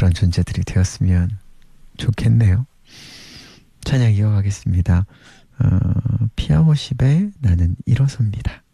그런 존재들이 되었으면 좋겠네요. 찬양 이어가겠습니다. 피아워십의 나는 일어섭니다.